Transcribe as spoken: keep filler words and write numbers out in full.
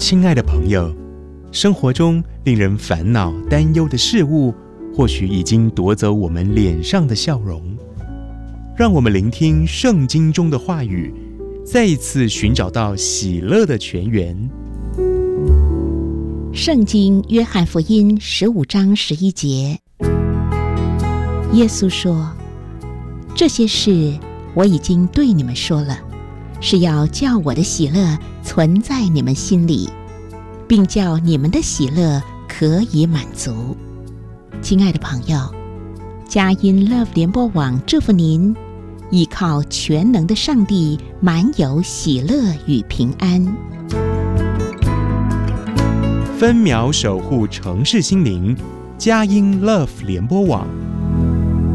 亲爱的朋友，生活中令人烦恼、担忧的事物，或许已经夺走我们脸上的笑容。让我们聆听圣经中的话语，再一次寻找到喜乐的泉源。 圣经约翰福音十五章十一节，耶稣说：这些事我已经对你们说了，是要叫我的喜乐存在你们心里，并叫你们的喜乐可以满足。亲爱的朋友，佳音 Love 联播网祝福您，依靠全能的上帝，满有喜乐与平安。 分秒守护城市心灵，佳音 Love 联播网。